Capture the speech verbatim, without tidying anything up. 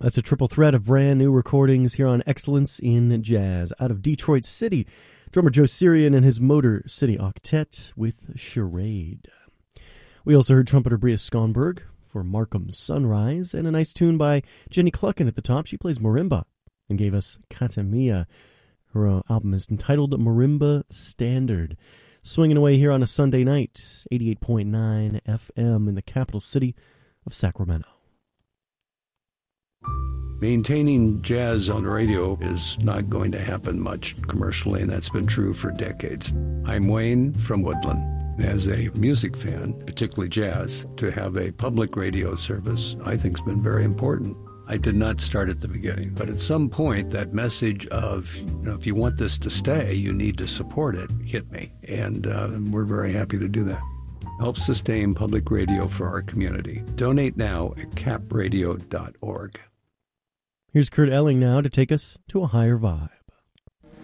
That's a triple threat of brand new recordings here on Excellence in Jazz. Out of Detroit City, drummer Joe Sirian and his Motor City Octet with Charade. We also heard trumpeter Bria Skonberg for Markham's Sunrise, and a nice tune by Jenny Cluckin at the top. She plays marimba and gave us Katamia. Her uh, album is entitled Marimba Standard. Swinging away here on a Sunday night, eighty-eight point nine F M in the capital city of Sacramento. Maintaining jazz on the radio is not going to happen much commercially, and that's been true for decades. I'm Wayne from Woodland. As a music fan, particularly jazz, to have a public radio service I think has been very important. I did not start at the beginning, but at some point that message of, you know, if you want this to stay, you need to support it, hit me. And uh, we're very happy to do that. Help sustain public radio for our community. Donate now at cap radio dot org. Here's Kurt Elling now to take us to a higher vibe.